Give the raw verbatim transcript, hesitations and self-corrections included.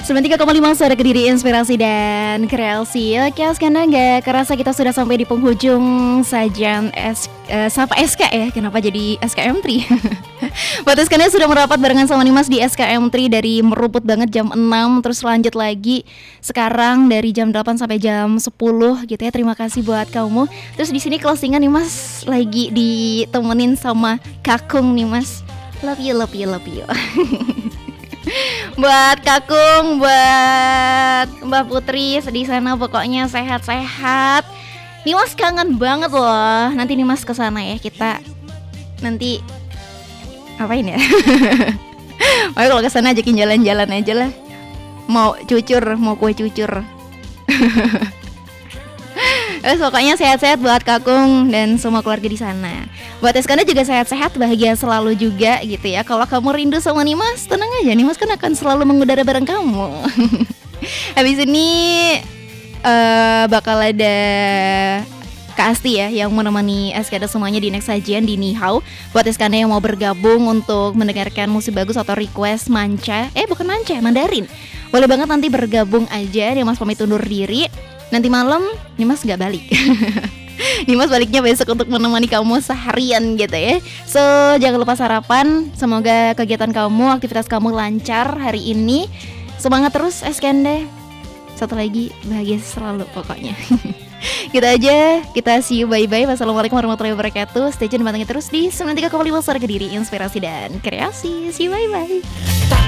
sembilan puluh tiga koma lima Suara Kediri, inspirasi dan kreasi. Oke, sekarang gak kerasa kita sudah sampai di penghujung sajian S, uh, Sapa S K ya. Kenapa jadi S K M tiga? Buat S K nya sudah merapat barengan sama Nimas di S K M tiga dari meruput banget jam enam. Terus lanjut lagi sekarang dari jam delapan sampai jam sepuluh gitu ya. Terima kasih buat kamu. Terus di sini closingan Nimas lagi ditemenin sama Kakung Nimas. Love you, love you, love you. Buat Kakung, buat Mbak Putri di sana pokoknya sehat-sehat. Nimas kangen banget loh. Nanti Nimas kesana ya, kita nanti apain ya? Pokoknya kalau kesana ajakin jalan-jalan aja lah. Mau cucur, mau kue cucur. Terus pokoknya sehat-sehat buat Kakung dan semua keluarga di sana. Buat Eskanda juga sehat-sehat, bahagia selalu juga gitu ya. Kalau kamu rindu sama Nimas, tenang aja, Nimas kan akan selalu mengudara bareng kamu. Habis ini uh, bakal ada Kak Asti ya yang menemani Eskanda semuanya di next sajian di Nihau. Buat Eskanda yang mau bergabung untuk mendengarkan musik bagus atau request manca, eh bukan manca, Mandarin, boleh banget nanti bergabung aja. Nimas pamit undur diri. Nanti malam Nimas gak balik. Nimas baliknya besok untuk menemani kamu seharian gitu ya. So jangan lupa sarapan. Semoga kegiatan kamu, aktivitas kamu lancar hari ini. Semangat terus Eskanda. Satu lagi, bahagia selalu pokoknya. Gitu aja, kita see you, bye-bye. Wassalamualaikum warahmatullahi wabarakatuh. Stay tune, pantengin terus di sembilan puluh tiga koma lima Suara Kediri, inspirasi dan kreasi. See you, bye-bye.